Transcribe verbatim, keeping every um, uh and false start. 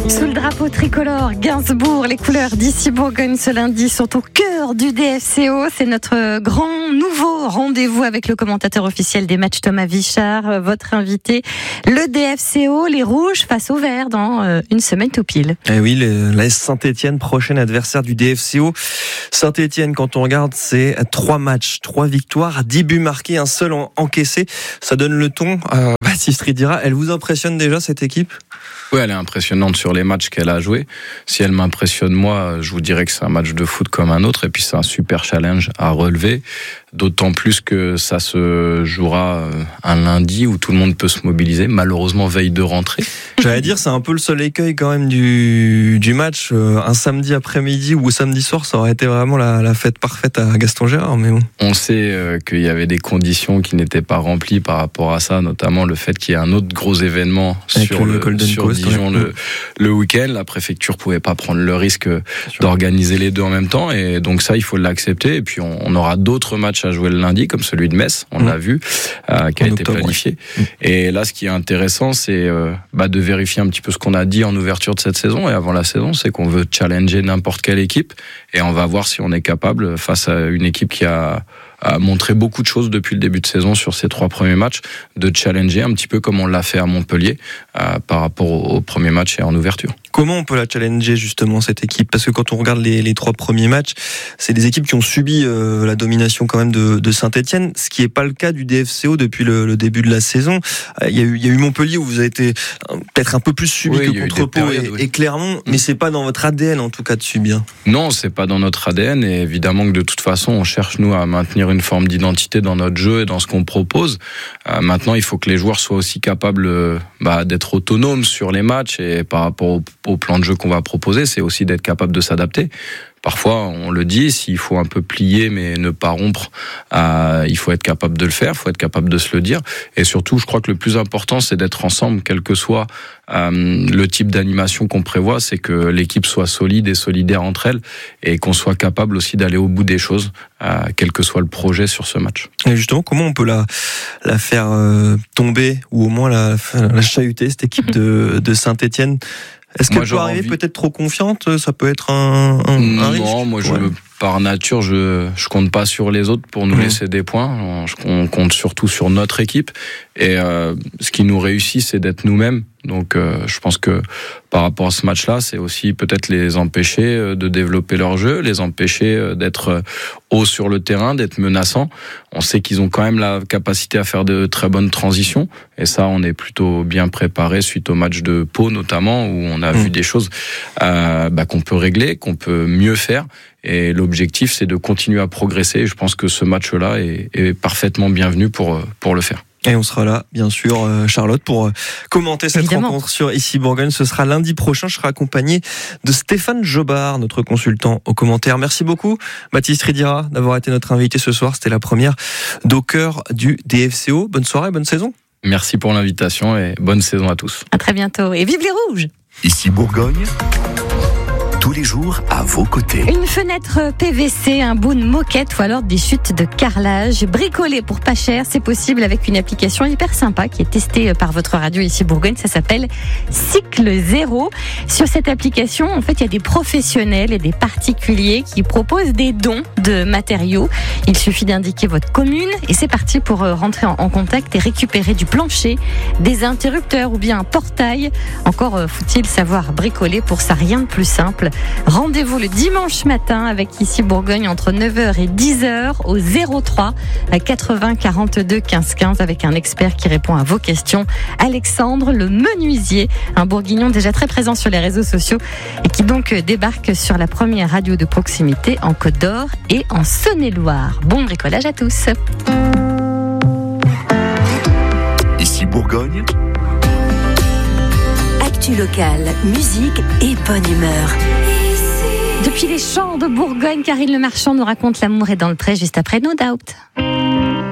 Sous le drapeau tricolore, Gainsbourg, les couleurs d'Ici Bourgogne ce lundi sont au cœur du D F C O. C'est notre grand nouveau rendez-vous avec le commentateur officiel des matchs Thomas Vichard, votre invité. Le D F C O, les rouges face aux verts dans euh, une semaine tout pile. Eh oui, l'A S Saint-Etienne, prochain adversaire du D F C O. Saint-Etienne, quand on regarde, c'est trois matchs, trois victoires, dix buts marqués, un seul encaissé. Ça donne le ton. Euh, Baptiste Ridira, elle vous impressionne déjà cette équipe ? Oui, elle est impressionnante sur les matchs qu'elle a joués. Si elle m'impressionne, moi, je vous dirais que c'est un match de foot comme un autre. Et puis, c'est un super challenge à relever. D'autant plus que ça se jouera un lundi où tout le monde peut se mobiliser. Malheureusement, veille de rentrée. J'allais dire, c'est un peu le seul écueil quand même du, du match. Un samedi après-midi ou samedi soir, ça aurait été vraiment la, la fête parfaite à Gaston Gérard. Mais bon. On sait qu'il y avait des conditions qui n'étaient pas remplies par rapport à ça, notamment le fait qu'il y ait un autre gros événement Avec sur, le le, sur Coast, Dijon ouais. le, le week-end. La préfecture pouvait pas prendre le risque d'organiser les deux en même temps. Et donc ça, il faut l'accepter. Et puis, on, on aura d'autres matchs à jouer le lundi, comme celui de Metz, on mmh. l'a vu, euh, qui a en été octobre, planifié. Ouais. Et là, ce qui est intéressant, c'est euh, bah, de vérifier un petit peu ce qu'on a dit en ouverture de cette saison et avant la saison, c'est qu'on veut challenger n'importe quelle équipe et on va voir si on est capable, face à une équipe qui a, a montré beaucoup de choses depuis le début de saison sur ces trois premiers matchs, de challenger un petit peu comme on l'a fait à Montpellier euh, par rapport au, au premier match et en ouverture. Comment on peut la challenger justement cette équipe ? Parce que quand on regarde les, les trois premiers matchs, c'est des équipes qui ont subi euh, la domination quand même de, de Saint-Etienne, ce qui n'est pas le cas du D F C O depuis le, le début de la saison. Il y a eu, il y a eu Montpellier où vous avez été peut-être un peu plus subi oui, que contre Pau et, oui. et Clermont, mais c'est pas dans votre A D N en tout cas de subir. Non, c'est pas dans notre A D N et évidemment que de toute façon on cherche nous à maintenir une forme d'identité dans notre jeu et dans ce qu'on propose. Euh, maintenant, il faut que les joueurs soient aussi capables bah, d'être autonomes sur les matchs et par rapport au, au plan de jeu qu'on va proposer, c'est aussi d'être capable de s'adapter. Parfois, on le dit, s'il faut un peu plier mais ne pas rompre, euh, il faut être capable de le faire, il faut être capable de se le dire. Et surtout, je crois que le plus important, c'est d'être ensemble, quel que soit euh, le type d'animation qu'on prévoit, c'est que l'équipe soit solide et solidaire entre elles et qu'on soit capable aussi d'aller au bout des choses, euh, quel que soit le projet sur ce match. Et justement, comment on peut la, la faire euh, tomber ou au moins la, la chahuter, cette équipe de, de Saint-Etienne ? Est-ce qu'elle peut arriver envie... peut-être trop confiante ? Ça peut être un, un, non, un risque ? Non, moi je, ouais. par nature, je je compte pas sur les autres pour nous mmh. laisser des points. On compte surtout sur notre équipe. Et euh, ce qui nous réussit, c'est d'être nous-mêmes. Donc euh, je pense que par rapport à ce match-là, c'est aussi peut-être les empêcher de développer leur jeu, les empêcher d'être haut sur le terrain, d'être menaçants. On sait qu'ils ont quand même la capacité à faire de très bonnes transitions. Et ça, on est plutôt bien préparé suite au match de Pau notamment, où on a mmh. vu des choses euh, bah, qu'on peut régler, qu'on peut mieux faire. Et l'objectif, c'est de continuer à progresser. Et je pense que ce match-là est, est parfaitement bienvenu pour, pour le faire. Et on sera là, bien sûr, Charlotte, pour commenter cette Évidemment. rencontre sur Ici Bourgogne. Ce sera lundi prochain. Je serai accompagné de Stéphane Jobard, notre consultant aux commentaires. Merci beaucoup, Baptiste Ridira, d'avoir été notre invité ce soir. C'était la première d'au cœur du D F C O. Bonne soirée, bonne saison. Merci pour l'invitation et bonne saison à tous. À très bientôt. Et vive les Rouges! Ici Bourgogne. Tous les jours à vos côtés. Une fenêtre P V C, un bout de moquette ou alors des chutes de carrelage. Bricolé pour pas cher, c'est possible avec une application hyper sympa qui est testée par votre radio Ici Bourgogne. Ça s'appelle Cycle Zéro. Sur cette application, en fait, il y a des professionnels et des particuliers qui proposent des dons de matériaux. Il suffit d'indiquer votre commune et c'est parti pour rentrer en contact et récupérer du plancher, des interrupteurs ou bien un portail. Encore faut-il savoir bricoler pour ça, rien de plus simple. Rendez-vous le dimanche matin avec Ici Bourgogne entre neuf heures et dix heures au zéro trois quatre-vingts quarante-deux quinze quinze avec un expert qui répond à vos questions. Alexandre le menuisier, un bourguignon déjà très présent sur les réseaux sociaux et qui donc débarque sur la première radio de proximité en Côte d'Or et en Saône-et-Loire. Bon bricolage à tous. Ici Bourgogne. Actu locale, musique et bonne humeur. Depuis les champs de Bourgogne, Karine Le Marchand nous raconte l'amour est dans le pré juste après No Doubt.